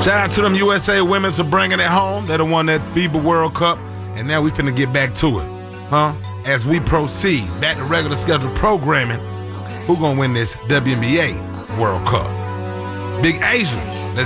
Shout out to them USA women for bringing it home. They done won that FIBA World Cup. And now we finna get back to it. As we proceed back to regular scheduled programming, who gonna win this WNBA World Cup? Big Asia.